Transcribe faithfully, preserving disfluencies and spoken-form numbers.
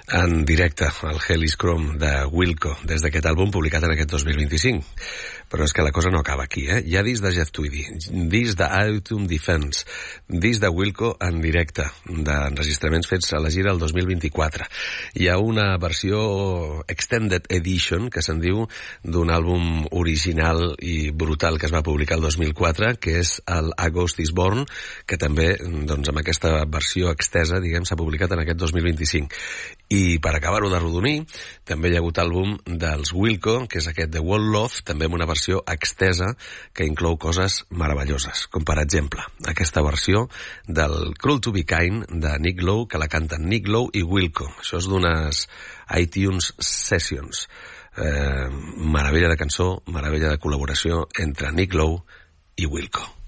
en directe al Hellis Chrome de Wilco des d'aquest àlbum publicat en aquest dos mil vint-i-cinc. Però és que la cosa no acaba aquí, eh? Hi ha disc de Jeff Tweedy, disc d'Autumn Defense, disc de Wilco en directe, d'enregistraments fets a la gira el dos mil vint-i-quatre. Hi ha una versió Extended Edition, que se'n diu, d'un àlbum original i brutal que es va publicar el dos mil quatre, que és el A Ghost is Born, que també, doncs, amb aquesta versió extesa, diguem, s'ha publicat en aquest dos mil vint-i-cinc. I per acabar-ho de rodonir, també hi ha hagut àlbum dels Wilco, que és aquest The Wall Love, també amb una versió extesa que inclou coses meravelloses, com per exemple aquesta versió del Cruel to be Kind de Nick Lowe, que la canten Nick Lowe i Wilco. Això és d'unes iTunes Sessions. Eh, meravella de cançó, meravella de col·laboració entre Nick Lowe i Wilco.